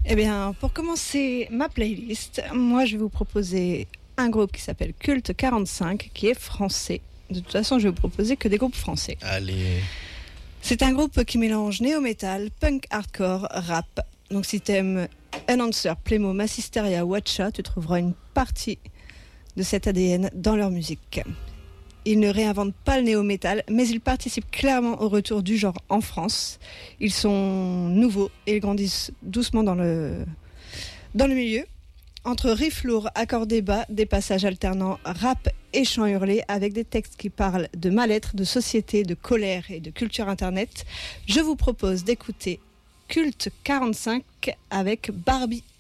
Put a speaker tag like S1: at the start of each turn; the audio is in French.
S1: Eh bien, pour commencer ma playlist, moi je vais vous proposer un groupe qui s'appelle Culte 45, qui est français. De toute façon, je vais vous proposer que des groupes français.
S2: Allez.
S1: C'est un groupe qui mélange néo-metal, punk hardcore, rap. Donc si t'aimes Announcer, Playmo, Massisteria, Watcha, tu trouveras une partie de cet ADN dans leur musique. Ils ne réinventent pas le néo-metal, mais ils participent clairement au retour du genre en France. Ils sont nouveaux et ils grandissent doucement dans le milieu. Entre riffs lourds, accordés bas, des passages alternants, rap et chants hurlés, avec des textes qui parlent de mal-être, de société, de colère et de culture internet, je vous propose d'écouter Culte 45 avec Barbie.